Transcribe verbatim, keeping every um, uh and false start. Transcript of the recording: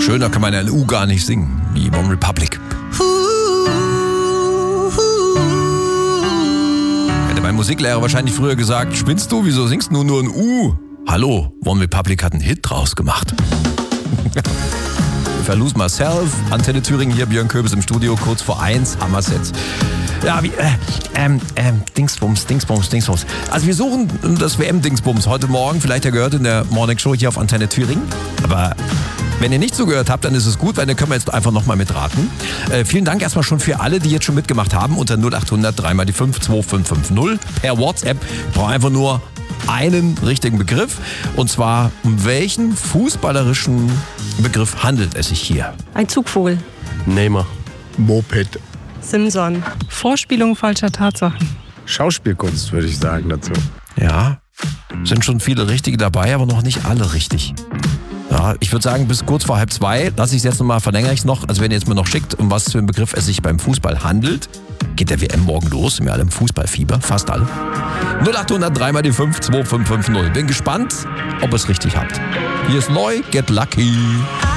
Schöner kann man ja ein U gar nicht singen, wie One Republic. Hätte mein Musiklehrer wahrscheinlich früher gesagt, spinnst du, wieso singst du nur ein U? Hallo, One Republic hat einen Hit draus gemacht. If I Lose Myself, Antenne Thüringen hier, Björn Köbis im Studio, kurz vor eins, Hammer-Sets. Ja, wie, äh, ähm, ähm, Dingsbums, Dingsbums, Dingsbums. Also wir suchen das W M-Dingsbums heute Morgen, vielleicht ja gehört in der Morning Show hier auf Antenne Thüringen. Aber wenn ihr nicht zugehört habt, dann ist es gut, weil dann können wir jetzt einfach nochmal mitraten. Äh, vielen Dank erstmal schon für alle, die jetzt schon mitgemacht haben, unter null acht hundert drei mal die fünf zwei fünf fünf null per WhatsApp. Ich brauche einfach nur einen richtigen Begriff. Und zwar, um welchen fußballerischen Begriff handelt es sich hier? Ein Zugvogel. Neymar. Moped. Simson. Vorspielung falscher Tatsachen. Schauspielkunst, würde ich sagen dazu. Ja, sind schon viele Richtige dabei, aber noch nicht alle richtig. Ja, ich würde sagen, bis kurz vor halb zwei, lasse ich es jetzt nochmal, verlängere ich es noch. Also wenn ihr jetzt mir noch schickt, um was für einen Begriff es sich beim Fußball handelt, geht der W M morgen los, sind wir alle im Fußballfieber, fast alle. null acht hundert drei mal die fünf zwei fünf fünf null. Bin gespannt, ob ihr es richtig habt. Hier ist neu, Get Lucky.